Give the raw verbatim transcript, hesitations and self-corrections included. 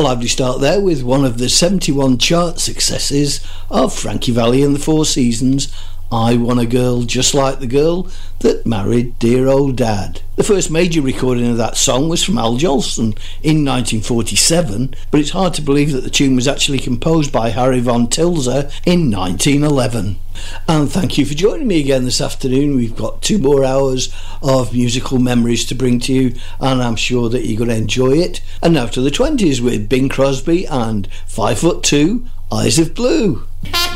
lively start there with one of the seventy-one chart successes of Frankie Valli and the Four Seasons, I Want a Girl Just Like the Girl That Married Dear Old Dad. The first major recording of that song was from Al Jolson in nineteen forty-seven, but it's hard to believe that the tune was actually composed by Harry von Tilzer in nineteen eleven. And thank you for joining me again this afternoon. We've got two more hours of musical memories to bring to you, and I'm sure that you're going to enjoy it. And now to the twenties with Bing Crosby and Five Foot Two, Eyes of Blue.